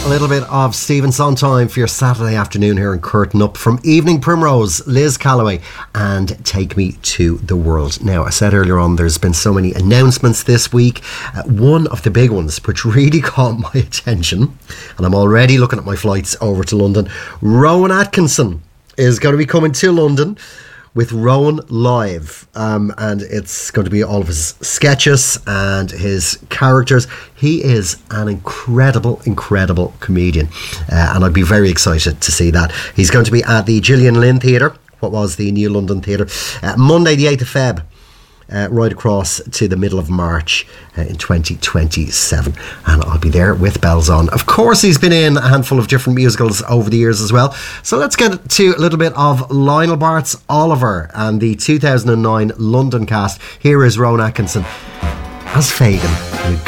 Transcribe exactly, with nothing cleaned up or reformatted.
A little bit of Stephen Sondheim for your Saturday afternoon here in Curtain Up from Evening Primrose, Liz Calloway and Take Me to the World. Now, I said earlier on there's been so many announcements this week. Uh, one of the big ones which really caught my attention, and I'm already looking at my flights over to London. Rowan Atkinson is going to be coming to London with Rowan Live, um, and it's going to be all of his sketches and his characters. He is an incredible, incredible comedian, uh, and I'd be very excited to see that. He's going to be at the Gillian Lynn Theatre, what was the New London Theatre, uh, Monday the eighth of February. Uh, right across to the middle of March uh, in twenty twenty-seven, and I'll be there with bells on. Of course, he's been in a handful of different musicals over the years as well. So let's get to a little bit of Lionel Bart's Oliver and the two thousand nine London cast. Here is Rowan Atkinson as Fagin.